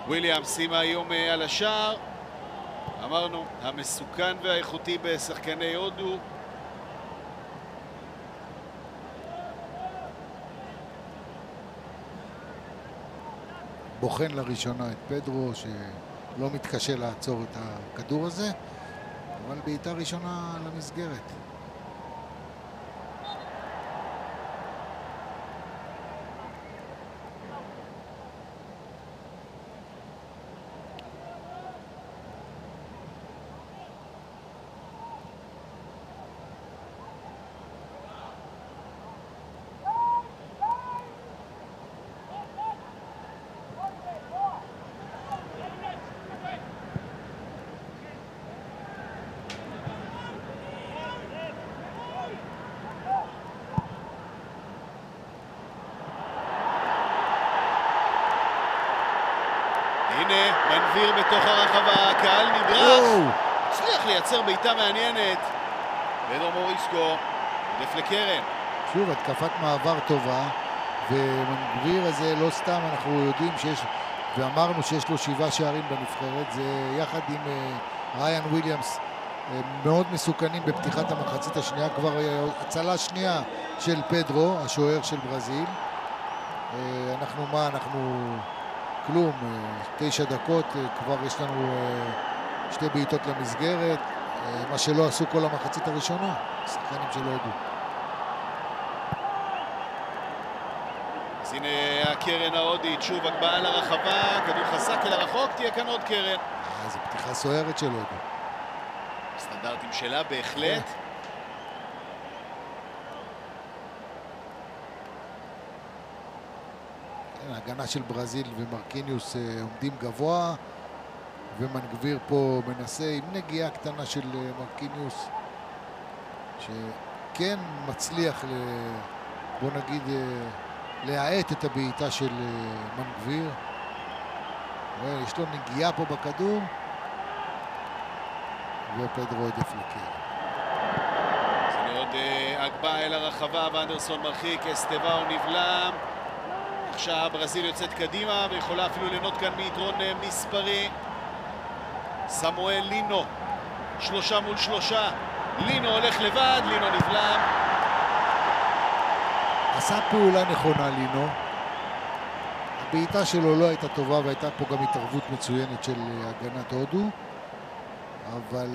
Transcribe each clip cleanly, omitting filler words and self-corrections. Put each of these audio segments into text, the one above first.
וויליאמס עם האיום על השער. אמרנו, המסוכן והאיכותי בשחקני הודו. בוחן לראשונה את פדרו, שלא מתקשה לעצור את הכדור הזה, אבל בעיטה ראשונה למסגרת. הנה, מנביר בתוך הרחבה, הקהל נדרך. הצליח לייצר בעיטה מעניינת. פדרו מוריסקו, עודף לקרן. שוב, התקפת מעבר טובה, ומנביר הזה לא סתם, אנחנו יודעים שיש, ואמרנו שיש לו 7 שערים בנבחרת, זה יחד עם ריין וויליאמס, מאוד מסוכנים בפתיחת המחצית השנייה, כבר הצלה שנייה של פדרו, השוער של ברזיל. אנחנו כלום, 9 דקות, כבר יש לנו 2 בעיטות למסגרת, מה שלא עשו כל המחצית הראשונה, שחקנים שלא ידעו. אז הנה הקרן ההודית, שוב הגבהה לרחבה, כדור חזק אל הרחוק, תהיה כאן עוד קרן. זו פתיחה סוערת של הודו. סטנדרטים שלה בהחלט. ההגנה של ברזיל ומרקיניוס עומדים גבוה, ומנגביר פה מנסה עם נגיעה קטנה של מרקיניוס, שכן מצליח, בוא נגיד, להאט את הבעיטה של מנגביר. יש לו נגיעה פה בכדור, ופדרו עודף לקרן. הנה עוד הגבהה אל הרחבה, ואנדרסון מרחיק, אסטבאו נבלם. עכשיו ברזיל יוצאת קדימה ויכולה אפילו ליהנות כאן מיתרון מספרי. סמואל לינו, 3 מול 3. לינו הולך לבד, לינו נבלם. עשה פעולה נכונה לינו. הבעיטה שלו לא הייתה טובה, והייתה פה גם התערבות מצוינת של הגנת הודו, אבל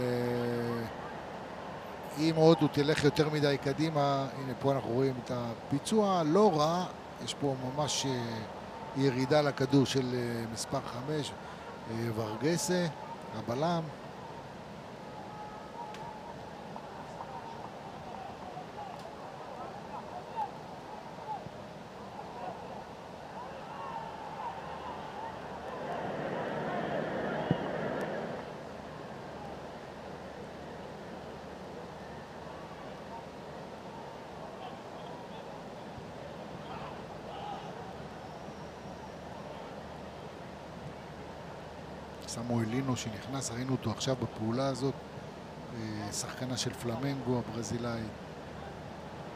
אם הודו תלך יותר מדי קדימה, הנה פה אנחנו רואים את הביצוע לא רע. יש פה ממש ירידה לכדור של מספר 5, ורגסה, הבלם. סמואל לינו שנכנס, ראינו אותו עכשיו בפעולה הזאת, שחקנה של פלמנגו הברזילאית.